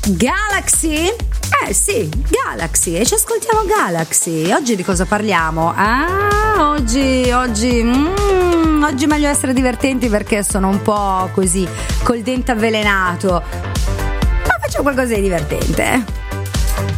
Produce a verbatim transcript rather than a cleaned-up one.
Galaxy? Eh sì, Galaxy, e ci ascoltiamo Galaxy. Oggi di cosa parliamo? Ah, oggi, oggi, mm, oggi è meglio essere divertenti perché sono un po' così, col dente avvelenato. Ma facciamo qualcosa di divertente.